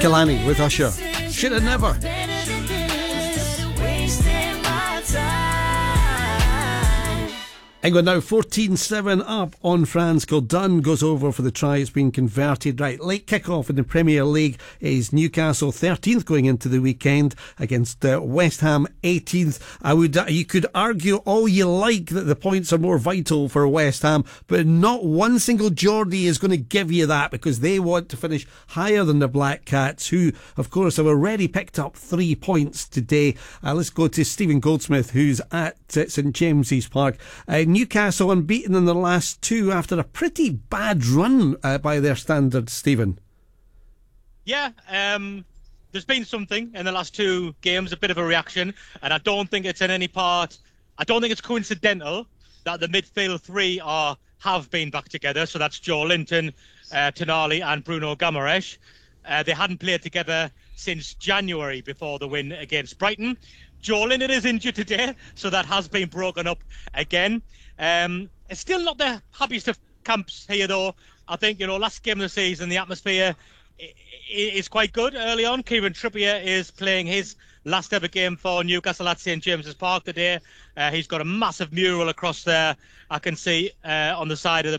Kehlani with Usher. Should have never. England now 14-7 up on France. Godin goes over for the try. It's been converted. Right, late kick-off in the Premier League is Newcastle 13th going into the weekend against West Ham 18th. You could argue all you like that the points are more vital for West Ham, but not one single Geordie is going to give you that, because they want to finish higher than the Black Cats, who, of course, have already picked up 3 points today. Let's go to Stephen Goldsmith, who's at St James's Park. Newcastle unbeaten in the last 2 after a pretty bad run by their standards, Stephen. Yeah, there's been something in the last 2 games, a bit of a reaction, and I don't think it's coincidental that the midfield 3 have been back together. So that's Joe Linton, Tonali and Bruno Guimaraes. They hadn't played together since January before the win against Brighton. Joe Linton is injured today, so that has been broken up again. It's still not the happiest of camps here, though. I think, last game of the season, the atmosphere is quite good early on. Kieran Trippier is playing his last ever game for Newcastle at St James's Park today. He's got a massive mural across there, I can see, on the side of the